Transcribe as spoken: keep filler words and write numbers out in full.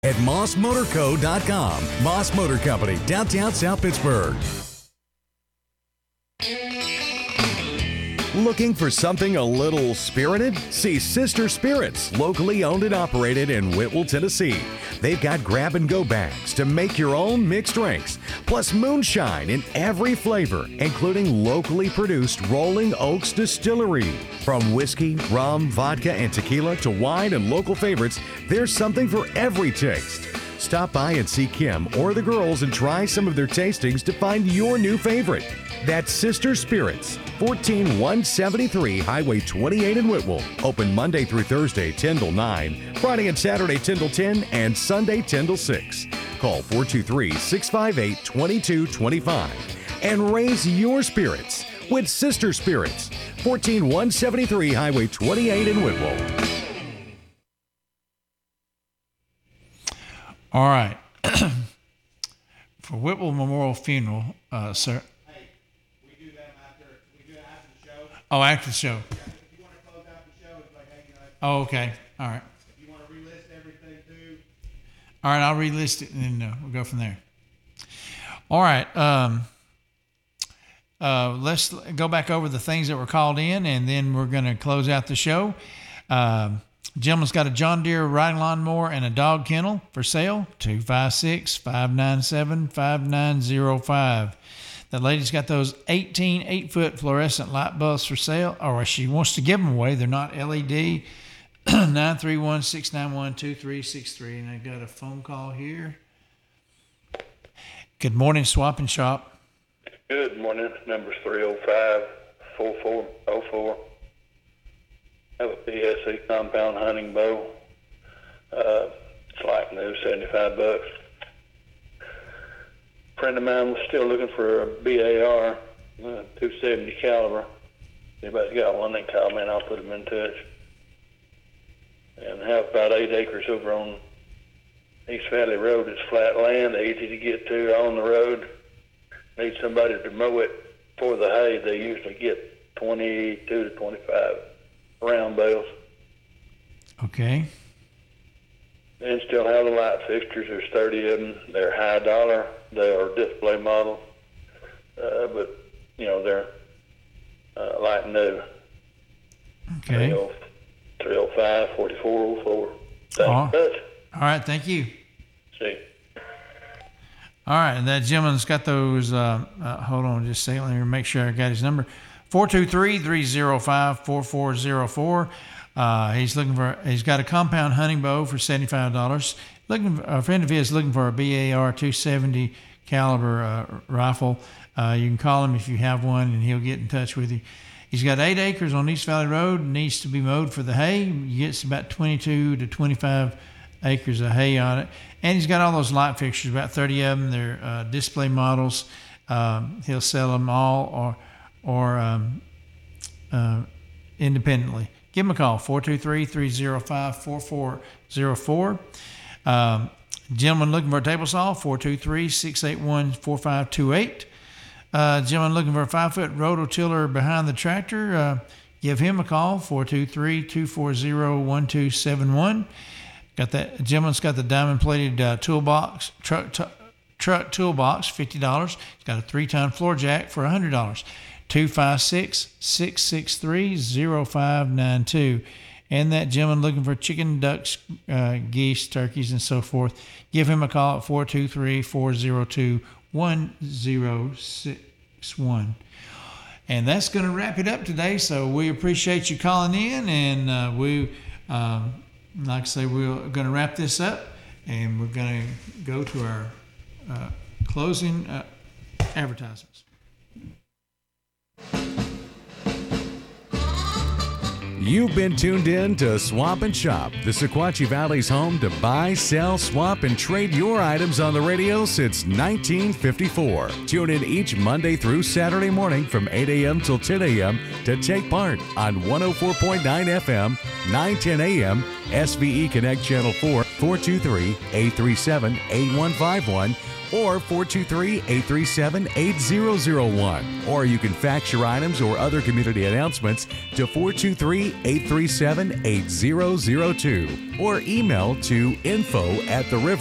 at moss motor co dot com. Moss Motor Company, downtown South Pittsburgh. Looking for something a little spirited? See Sister Spirits, locally owned and operated in Whitwell, Tennessee. They've got grab-and-go bags to make your own mixed drinks, plus moonshine in every flavor, including locally produced Rolling Oaks Distillery. From whiskey, rum, vodka, and tequila to wine and local favorites, there's something for every taste. Stop by and see Kim or the girls and try some of their tastings to find your new favorite. That's Sister Spirits, fourteen one seventy-three Highway twenty-eight in Whitwell. Open Monday through Thursday, ten till nine, Friday and Saturday, ten till ten, and Sunday, ten till six. Call four two three, six five eight, two two two five and raise your spirits with Sister Spirits, fourteen one seventy-three Highway twenty-eight in Whitwell. All right. For Whitwell Memorial Funeral, uh, sir. Hey, we do that after, we do it after the show. Oh, after the show. Yeah, if you want to close out the show, it's like, hey, you know, Oh, okay. All right. if you want to relist everything too. All right, I'll relist it, and then uh, we'll go from there. All right. Um, uh, let's go back over the things that were called in, and then we're going to close out the show. Um, Gentleman's got a John Deere riding lawnmower and a dog kennel for sale, two five six, five nine seven, five nine zero five. The lady's got those eighteen eight-foot fluorescent light bulbs for sale, or she wants to give them away. They're not L E D. nine three one, six nine one, two three six three. And I got a phone call here. Good morning, Swap and Shop. Good morning. Number's three oh five, four four oh four. I have a P S C compound hunting bow. Uh, it's like new, seventy-five bucks. A friend of mine was still looking for a B A R, uh, two seventy caliber. Anybody's got one, they call me and I'll put them in touch. And I have about eight acres over on East Valley Road. It's flat land, easy to get to on the road. Need somebody to mow it for the hay. They usually get twenty-two to twenty-five round bales. Okay. And still have the light fixtures. There's thirty of them. They're high dollar. They are display model. Uh, but, you know, they're uh, like new. Okay. three oh five, four four oh four. Thanks All, much. all right, thank you. See. All right, and that gentleman's got those, uh, uh, hold on just a second, let me make sure I got his number. four two three, three oh five, four four oh four. Uh, he's looking for, he's got a compound hunting bow for seventy-five dollars. Looking for, a friend of his looking for a B A R two seventy caliber uh, rifle. Uh, you can call him if you have one, and he'll get in touch with you. He's got eight acres on East Valley Road, needs to be mowed for the hay. He gets about twenty-two to twenty-five acres of hay on it. And he's got all those light fixtures, about thirty of them. They're uh, display models. Um, he'll sell them all or or um, uh, independently. Give him a call, four two three, three oh five, four four oh four. Um, gentleman looking for a table saw, four two three, six eight one, four five two eight. Uh, gentleman looking for a five-foot rototiller behind the tractor, uh, give him a call, four two three, two four zero, one two seven one. Got that gentleman's got the diamond-plated uh, toolbox, truck, t- truck toolbox, fifty dollars. He's got a three-ton floor jack for one hundred dollars. two five six, six six three, zero five nine two. And that gentleman looking for chicken, ducks, uh, geese, turkeys, and so forth, give him a call at four two three, four zero two, one zero six one. And that's going to wrap it up today. So we appreciate you calling in, and uh, we, um, like I say, we're going to wrap this up, and we're going to go to our uh, closing uh, advertisements. You've been tuned in to Swap and Shop, the Sequatchie Valley's home to buy, sell, swap, and trade your items on the radio since nineteen fifty-four. Tune in each Monday through Saturday morning from eight a.m. till ten a.m. to take part on one oh four point nine F M, nine ten A M, S V E Connect Channel four, four two three, eight three seven, eight one five one, or four two three, eight three seven, eight zero zero one. Or you can fax your items or other community announcements to four two three, eight three seven, eight zero zero two or email to info at the river